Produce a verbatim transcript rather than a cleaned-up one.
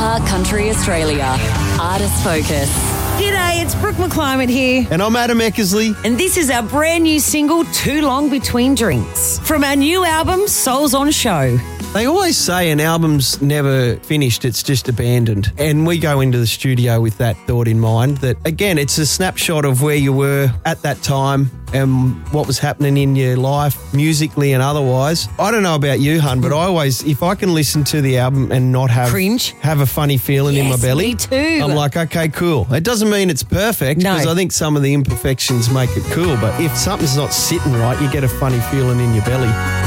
Park Country Australia. Artist Focus. G'day, it's Brooke McClymont here. And I'm Adam Eckersley. And this is our brand new single, Too Long Between Drinks, from our new album, Souls on Show. They always say an album's never finished, it's just abandoned. And we go into the studio with that thought in mind, that, again, it's a snapshot of where you were at that time and what was happening in your life, musically and otherwise. I don't know about you, hun, but I always, if I can listen to the album and not have Cringe. have a funny feeling Yes, in my belly, me too. I'm like, okay, cool. It doesn't mean it's perfect, No. because I think some of the imperfections make it cool, but if something's not sitting right, you get a funny feeling in your belly.